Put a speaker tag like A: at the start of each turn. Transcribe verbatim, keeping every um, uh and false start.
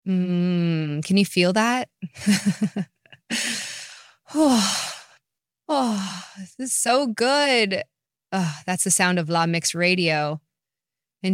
A: Mm, can you feel that? Oh, oh, this is so good. Oh, that's the sound of La Mix Radio.